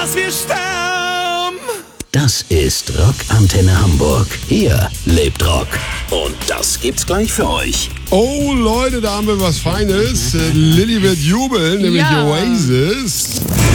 wir sterben. Das ist Rockantenne Hamburg. Hier lebt Rock. Und das gibt's gleich für euch. Oh Leute, da haben wir was Feines. Lilly wird jubeln, nämlich Ja. Oasis.